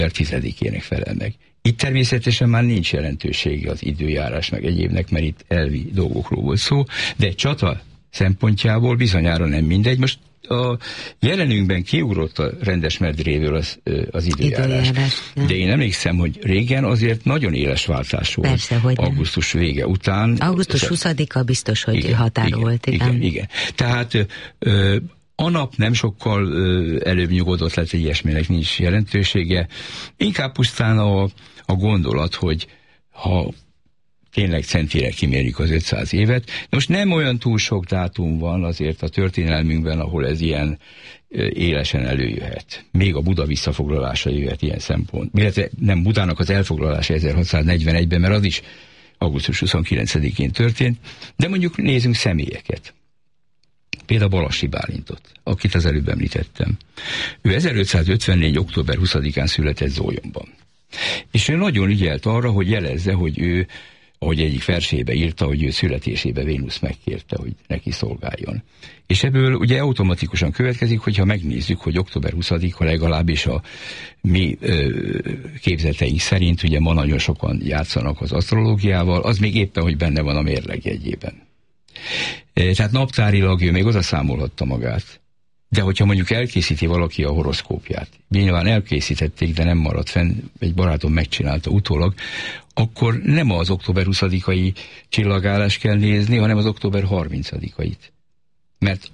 10-ének felel meg. Itt természetesen már nincs jelentősége az időjárás meg egyébnek, mert itt elvi dolgokról volt szó, de egy csata szempontjából bizonyára nem mindegy. Most a jelenünkben kiugrott a rendes medréről az időjárás. De én emlékszem, hogy régen azért nagyon éles váltás volt. Persze, hogy augusztus vége után. Augusztus 20-a biztos, hogy igen, határ igen, volt. Igen. Tehát a nap nem sokkal előbb nyugodott lett, hogy ilyesminek nincs jelentősége. Inkább pusztán a gondolat, hogy ha tényleg centire kimérjük az 500 évet. Most nem olyan túl sok dátum van azért a történelmünkben, ahol ez ilyen élesen előjöhet. Még a Buda visszafoglalása jöhet ilyen szempont. Illetve nem Budának az elfoglalása 1641-ben, mert az is augusztus 29-én történt, de mondjuk nézzünk személyeket. Például Balassi Bálintot, akit az előbb említettem. Ő 1554. október 20-án született Zólyomban. És ő nagyon ügyelt arra, hogy jelezze, hogy ő, ahogy egyik versébe írta, hogy ő születésébe Vénusz megkérte, hogy neki szolgáljon. És ebből ugye automatikusan következik, hogyha megnézzük, hogy október 20-a legalábbis a mi képzeteink szerint, ugye ma nagyon sokan játszanak az asztrológiával, az még éppen, hogy benne van a mérlegjegyében. Tehát naptárilag ő még odaszámolhatta magát. De hogyha mondjuk elkészíti valaki a horoszkópját, nyilván elkészítették, de nem maradt fenn, egy barátom megcsinálta utólag, akkor nem az október 20-ai csillagállás kell nézni, hanem az október 30-ait. Mert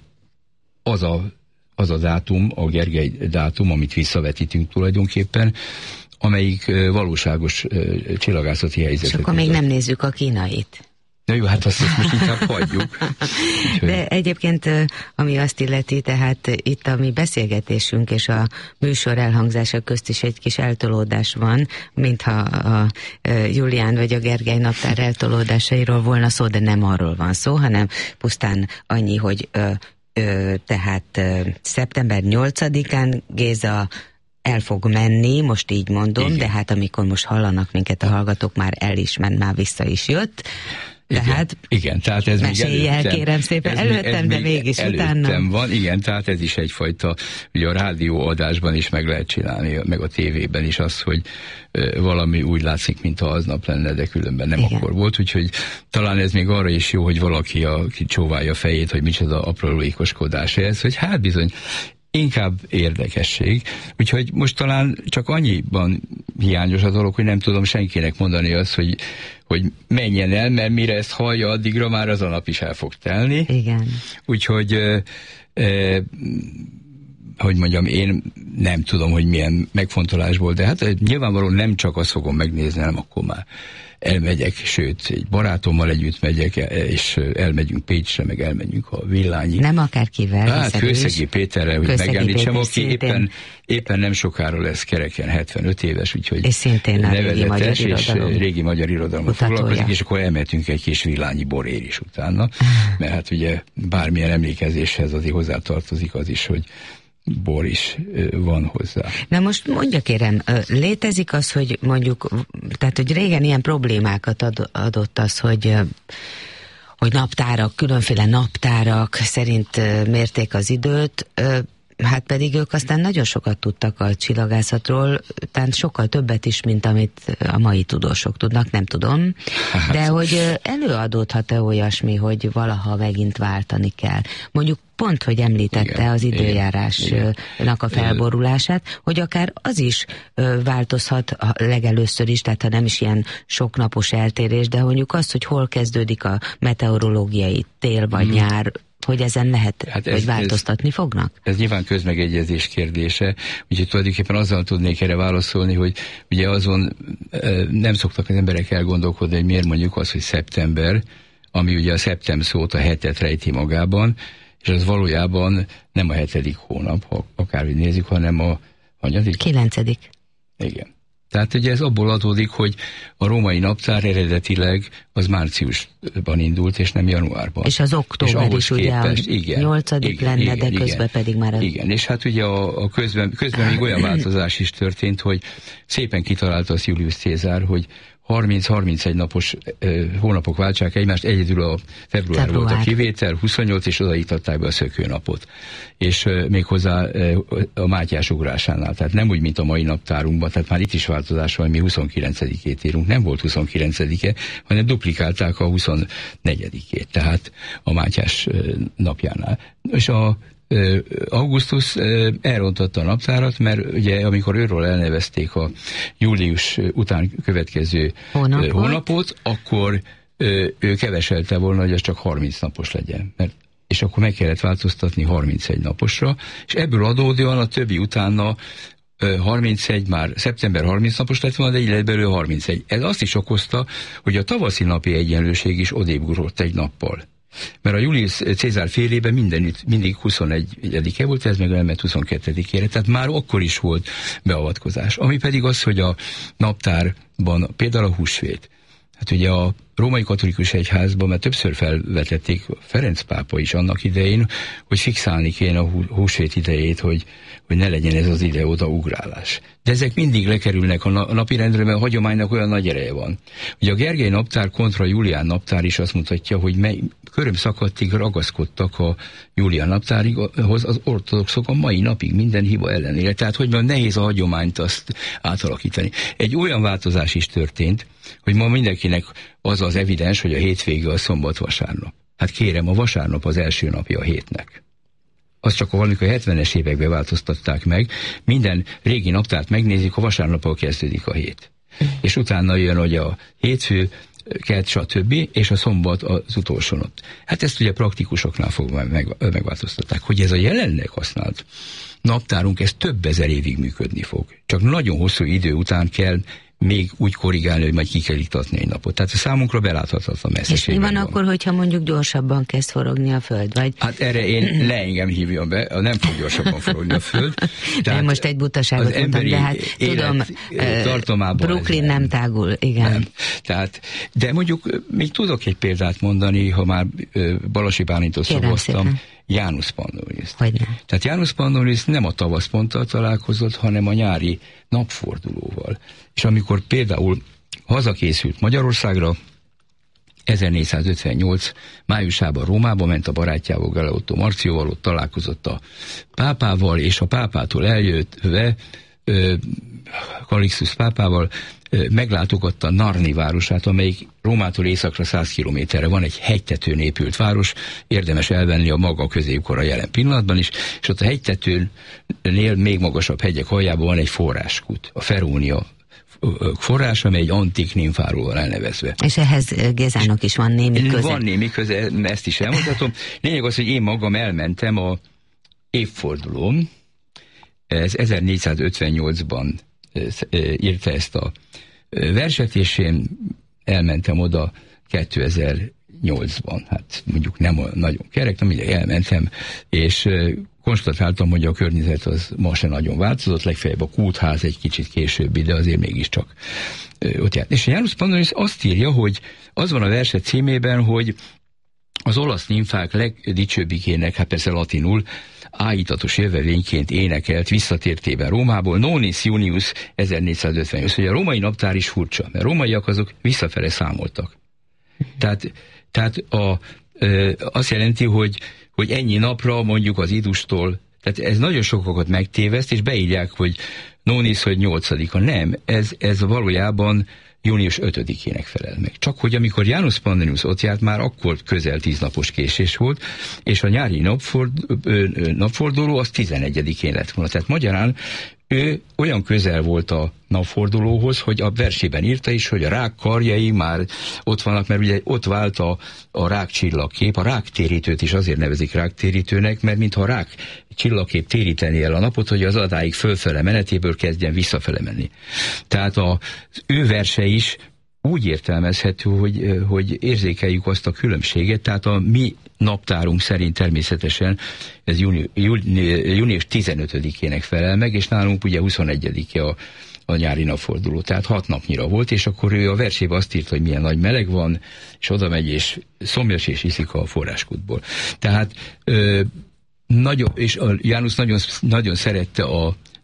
az a dátum, a Gergely dátum, amit visszavetítünk tulajdonképpen, amelyik valóságos csillagászati helyzetet. És akkor még nem nézzük a kínait. Na jó, hát azt most inkább hagyjuk. De egyébként, ami azt illeti, tehát itt a mi beszélgetésünk és a műsor elhangzása közt is egy kis eltolódás van, mintha a Julián vagy a Gergely naptár eltolódásairól volna szó, de nem arról van szó, hanem pusztán annyi, hogy tehát szeptember 8-án Géza el fog menni, most így mondom, igen. De hát amikor most hallanak minket a hallgatók, már el is ment, már vissza is jött. Tehát, igen, tehát ez mesélj el, kérem szépen, előttem, de mégis utána. Van, igen, tehát ez is egyfajta, ugye a rádióadásban is meg lehet csinálni, meg a tévében is az, hogy valami úgy látszik, mintha aznap lenne, de különben nem igen. Akkor volt, úgyhogy talán ez még arra is jó, hogy valaki csóválja a fejét, hogy micsoda aprólékoskodás ez, hogy hát bizony, inkább érdekesség. Úgyhogy most talán csak annyiban hiányos a dolog, hogy nem tudom senkinek mondani azt, hogy menjen el, mert mire ezt hallja, addigra már az a nap is el fog telni. Igen. Úgyhogy hogy mondjam, én nem tudom, hogy milyen megfontolásból, de hát nyilvánvalóan nem csak azt fogom megnézni, hanem akkor már elmegyek, sőt, egy barátommal együtt megyek, és elmegyünk Pécsre, meg elmegyünk a Villányig. Nem akárkivel. Hát Kőszegi Péterre, hogy megemlítsem, aki éppen nem sokára lesz kereken 75 éves, úgyhogy és szintén a régi magyar irodalommal foglalkozik, és akkor elmehetünk egy kis villányi borér is utána, mert hát ugye bármilyen emlékezéshez azért hozzátartozik az is, hogy bor is van hozzá. Na most mondja kérem, létezik az, hogy mondjuk, tehát hogy régen ilyen problémákat adott az, hogy naptárak, különféle naptárak szerint mérték az időt, hát pedig ők aztán nagyon sokat tudtak a csillagászatról, tehát sokkal többet is, mint amit a mai tudósok tudnak, nem tudom. De hogy előadódhat-e olyasmi, hogy valaha megint váltani kell? Mondjuk pont, hogy említette igen, az időjárásnak a felborulását, hogy akár az is változhat legelőször is, tehát ha nem is ilyen soknapos eltérés, de mondjuk azt, hogy hol kezdődik a meteorológiai tél vagy nyár, hogy ezen lehet, hát hogy változtatni fognak? Ez nyilván közmegegyezés kérdése, úgyhogy tulajdonképpen azzal tudnék erre válaszolni, hogy ugye azon nem szoktak az emberek elgondolkodni, hogy miért mondjuk az, hogy szeptember, ami ugye a szeptem szót, a hetet rejti magában, és az valójában nem a 7. hónap, ha akárhogy nézzük, hanem a 9. Igen. Tehát ugye ez abból adódik, hogy a római naptár eredetileg az márciusban indult, és nem januárban. És az október is képest, ugye 8. lenne, de közben pedig már... Igen, és hát ugye a közben még olyan változás is történt, hogy szépen kitalálta az Julius Cézár, hogy 30-31 napos hónapok váltsák egymást, egyedül a február volt a kivétel, 28, és odaítatták be a szökőnapot. És méghozzá a Mátyás ugrásánál, tehát nem úgy, mint a mai naptárunkban, tehát már itt is változás van, mi 29-ét írunk, nem volt 29-e, hanem duplikálták a 24-ét, tehát a Mátyás napjánál. És Augustus elrontotta a naptárat, mert ugye amikor őről elnevezték a július után következő hónapot, akkor ő keveselte volna, hogy az csak 30 napos legyen. És akkor meg kellett változtatni 31 naposra, és ebből adódóan a többi utána 31 már szeptember 30 napos lett volna, de így lett belőle 31. Ez azt is okozta, hogy a tavaszi napi egyenlőség is odébbgugrott egy nappal. Mert a Julius Cézár félében mindig 21-e volt, ez meg elment 22-ére, tehát már akkor is volt beavatkozás. Ami pedig az, hogy a naptárban például a húsvét. Hát ugye a római katolikus egyházban már többször felvetették, Ferenc pápa is annak idején, hogy fixálni kéne a húsvét idejét, hogy ne legyen ez az ide-oda ugrálás. De ezek mindig lekerülnek a napirendre, mert a hagyománynak olyan nagy ereje van. Ugye a Gergely naptár kontra Julián naptár is azt mutatja, hogy körömszakadtig ragaszkodtak a Julián naptárhoz az ortodoxok a mai napig minden hiba ellenére. Tehát, hogy nehéz a hagyományt azt átalakítani. Egy olyan változás is történt, hogy ma mindenkinek az evidens, hogy a hétvége a szombat-vasárnap. Hát kérem, a vasárnap az első napja a hétnek. Azt csak valamikor 70-es években változtatták meg. Minden régi naptárt megnézik, a vasárnappal kezdődik a hét. És utána jön, hogy a hétfő, kedd, stb. És a szombat az utolsó nap. Hát ezt ugye praktikusoknál megváltoztatták. Hogy ez a jelenleg használt naptárunk, ez több ezer évig működni fog. Csak nagyon hosszú idő után kell még úgy korrigálni, hogy majd ki kell iktatni egy napot. Tehát a számunkra beláthatatlan messzeségben van. És mi van akkor, hogyha mondjuk gyorsabban kezd forogni a Föld? Vagy? Hát erre én engem hívjam be, nem fog gyorsabban forogni a Föld. Tehát most egy butaságot mondtam, de hát tudom, Brooklyn nem tágul, igen. Nem. Tehát, de mondjuk még tudok egy példát mondani, ha már Balasi Bálintól szavaztam, Janus Pannonius. Tehát Janus Pannonius nem a tavaszponttal találkozott, hanem a nyári napfordulóval. És amikor például hazakészült Magyarországra, 1458 májusában Rómába ment a barátjával, Galeotto Marcióval, ott találkozott a pápával, és a pápától eljöttve Calixtus pápával meglátogatta Narni városát, amelyik Rómától északra 100 kilométerre van, egy hegytetőn épült város, érdemes elvenni a maga középkor a jelen pillanatban is, és ott a hegytetőnél még magasabb hegyek aljában van egy forráskút, a Ferónia forrás, amely egy antik nimfáról van elnevezve. És ehhez Gézának is van némi köze. Van némi köze, ezt is elmondhatom. Lényeg az, hogy én magam elmentem a évfordulón, ez 1458-ban írta ezt a verset, és én elmentem oda 2008-ban. Hát mondjuk nem nagyon kerek, mindegy, elmentem, és konstatáltam, hogy a környezet az ma se nagyon változott, legfeljebb a kútház egy kicsit későbbi, de azért mégiscsak ott járt. És Janus Pannonius azt írja, hogy az van a verset címében, hogy az olasz nimfák legdicsőbbikének, hát persze latinul, áhítatos jövevényként énekelt visszatértében Rómából, Nonis Junius 1458. Hogy a római naptár is furcsa, mert rómaiak azok visszafele számoltak. Tehát azt jelenti, hogy ennyi napra mondjuk az idustól, tehát ez nagyon sokakat megtéveszt, és beírják, hogy Nonis, hogy 8-a. Nem, ez valójában június 5-ének felel meg. Csak hogy amikor Janus Pannonius ott járt, már akkor közel 10 napos késés volt, és a nyári napforduló az 11-én lett volna. Tehát magyarán ő olyan közel volt a napfordulóhoz, hogy a versében írta is, hogy a rák karjai már ott vannak, mert ugye ott vált a rák csillagkép. A ráktérítőt is azért nevezik ráktérítőnek, mert mintha a rák csillagkép téríteni el a napot, hogy az adáig fölfele menetéből kezdjen visszafele menni. Tehát az ő verse is úgy értelmezhető, hogy érzékeljük azt a különbséget, tehát a mi naptárunk szerint természetesen ez június 15-ének felel meg, és nálunk ugye 21-e a nyári napforduló, tehát 6 napnyira volt, és akkor ő a versében azt írt, hogy milyen nagy meleg van, és oda megy, és szomjas, és iszik a forráskútból. Tehát és a Janus nagyon szerette a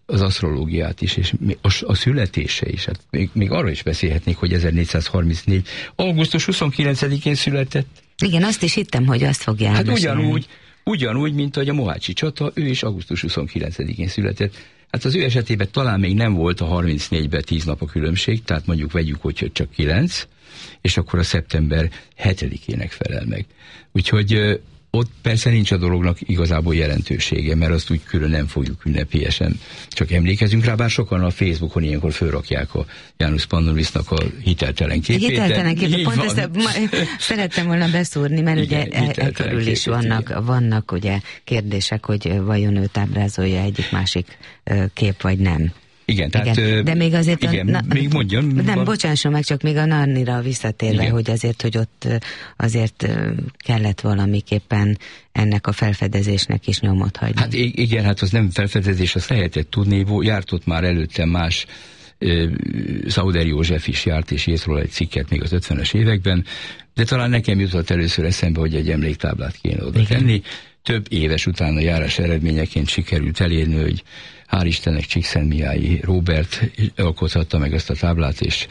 az asztrológiát is, és a születése is. Hát még arra is beszélhetnék, hogy 1434. augusztus 29-én született. Igen, azt is hittem, hogy azt fogja elmesélni. Hát ugyanúgy, mint hogy a mohácsi csata, ő is augusztus 29-én született. Hát az ő esetében talán még nem volt a 34-ben 10 nap a különbség, tehát mondjuk vegyük, hogy csak 9, és akkor a szeptember 7-ének felel meg. Úgyhogy ott persze nincs a dolognak igazából jelentősége, mert azt úgy külön nem fogjuk ünnepélyesen, csak emlékezünk rá, bár sokan a Facebookon ilyenkor fölrakják a Janus Pannulisnak a hiteltelen képét. Hiteltelen képét, pont ezt szerettem volna beszúrni, mert ugye körül is vannak ugye kérdések, hogy vajon őt ábrázolja egyik másik kép, vagy nem. Igen, tehát... Igen. De még azért... még mondjon. Nem, bocsásson meg, csak még a Narnira visszatérve, igen. Hogy azért, hogy ott azért kellett valamiképpen ennek a felfedezésnek is nyomot hagyni. Hát igen, hát az nem felfedezés, azt lehetett tudni, járt ott már előtte más, Szauder József is járt, és írt róla egy cikket még az 50-es években, de talán nekem jutott először eszembe, hogy egy emléktáblát kéne oda tenni. Több éves utána járás eredményeként sikerült elérni, hogy hál' Istennek Csíkszentmihalyi Róbert alkothatta meg ezt a táblát, és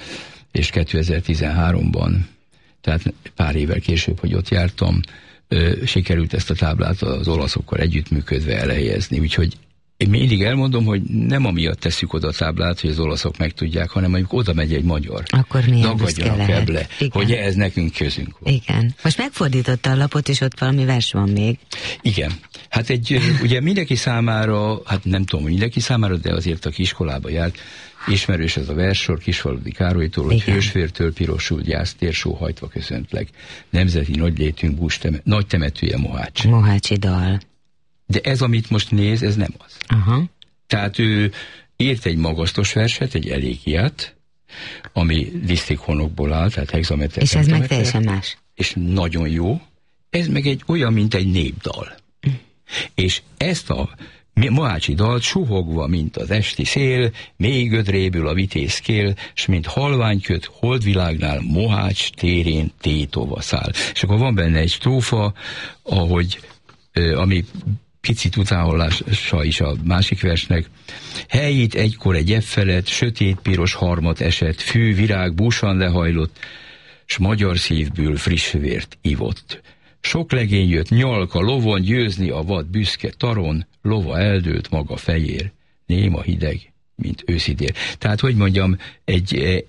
2013-ban, tehát pár évvel később, hogy ott jártam, sikerült ezt a táblát az olaszokkal együttműködve elhelyezni. Úgyhogy én mindig elmondom, hogy nem amiatt tesszük oda a táblát, hogy az olaszok megtudják, hanem mondjuk oda megy egy magyar. Akkor milyen büszke lehet. Le, hogy ez nekünk közünk van. Igen. Most megfordította a lapot, és ott valami vers van még. Igen. Hát ugye mindenki számára, hát nem tudom, mindenki számára, de azért, aki iskolába járt, ismerős ez a verssor Kisfaludy Károlytól, hogy hősvértől pirosul gyász térsóhajtva köszöntlek. Nemzeti nagylétünk nagy temetője Mohács. Mohácsi dal. De ez, amit most néz, ez nem az. Aha. Tehát ő írt egy magasztos verset, egy elégiát, ami disztikhonokból áll, tehát hexameter. És ez meg teljesen más. És nagyon jó. Ez meg egy olyan, mint egy népdal. És ezt a mohácsi dalt suhogva, mint az esti szél, mély gödréből a vitéz kél, s mint halványköt holdvilágnál Mohács térén tétova száll. És akkor van benne egy strófa, ami picit utánhallása is a másik versnek. Helyít egykor egy felett, sötét-piros harmat esett, fű, virág, búsan lehajlott, s magyar szívből friss vért ivott. Sok legény jött nyalka lovon, győzni a vad büszke taron, lova eldőlt maga fejér, néma hideg, mint őszidér. Tehát, hogy mondjam, egy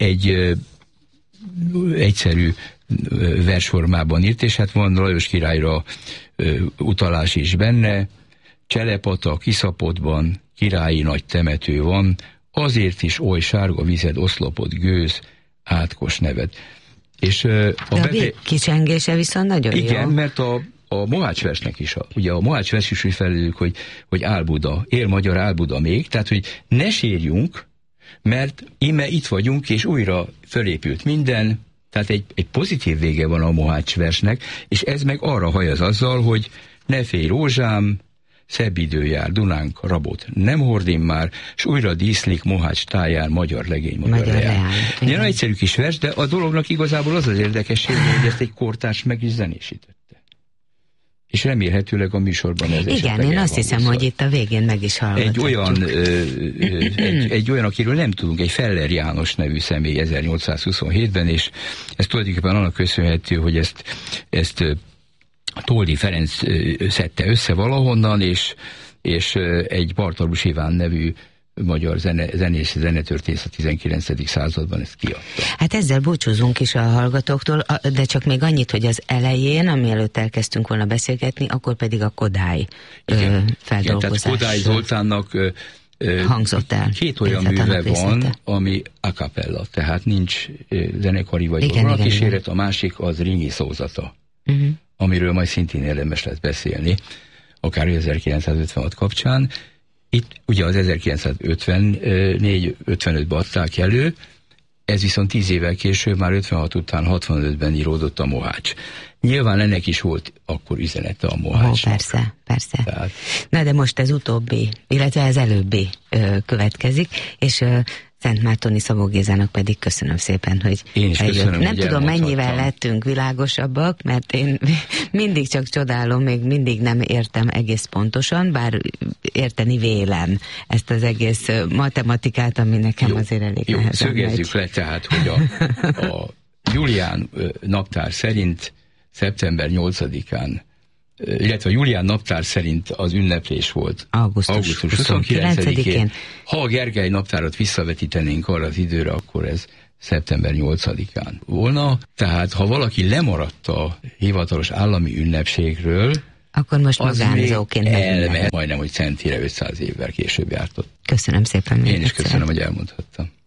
egyszerű versformában írt, és hát van Lajos királyra utalás is benne. Cselepata kiszapodban királyi nagy temető van, azért is oly sárga vized oszlopot gőz, átkos neved. És a kicsengése viszont nagyon igen, jó. Igen, mert a Mohács versnek is, ugye a Mohács vers is úgy felelődik, hogy Álbuda, él magyar Álbuda még, tehát hogy ne sírjunk, mert íme itt vagyunk, és újra fölépült minden, tehát egy pozitív vége van a Mohács versnek, és ez meg arra hajaz azzal, hogy ne félj rózsám, szebb idő jár, Dunánk rabot nem hordim már, s újra díszlik Mohács táján magyar legény, magyar leány. Nagyon egyszerű kis vers, de a dolognak igazából az érdekesség, hogy ezt egy kortárs meg is zenésítette. És remélhetőleg a műsorban ez igen, én azt hiszem, hogy itt a végén meg is hallgathatjuk. Egy olyan, akiről nem tudunk, egy Feller János nevű személy 1827-ben, és ez tulajdonképpen annak köszönhető, hogy ezt Toldy Ferenc szedte össze valahonnan, és egy Bartalus Iván nevű magyar zenész, zenetörténész a 19. században ezt kiadta. Hát ezzel búcsúzunk is a hallgatóktól, de csak még annyit, hogy az elején, amielőtt elkezdtünk volna beszélgetni, akkor pedig a Kodály feldolgozás. Tehát Kodály Zoltánnak hangzott el. Két olyan műve van, ami a cappella, tehát nincs zenekari vagy kíséret, a másik az Ringi szózata, amiről majd szintén érdemes lesz beszélni, akár 1956 kapcsán. Itt ugye az 1954-55-ben adták elő, ez viszont 10 évvel később, már 56 után 65-ben íródott a Mohács. Nyilván ennek is volt akkor üzenete a Mohácsnak. Persze. Na de most ez utóbbi, illetve ez előbbi következik, és Szentmártoni Szabó Gézának pedig köszönöm szépen, hogy eljött. Nem tudom, mennyivel lettünk világosabbak, mert én mindig csak csodálom, még mindig nem értem egész pontosan, bár érteni vélem ezt az egész matematikát, ami nekem azért elég nehezen szögezzük le tehát, hogy a Julián naptár szerint szeptember 8-án, illetve a Julián naptár szerint az ünneplés volt augusztus 29-én. Ha a Gergely naptárat visszavetítenénk arra az időre, akkor ez szeptember 8-án volna. Tehát ha valaki lemaradt a hivatalos állami ünnepségről, akkor most magánzóként elmehet, majdnem, hogy centire 500 évvel később jártott. Köszönöm szépen. Én is köszönöm, hogy elmondhattam.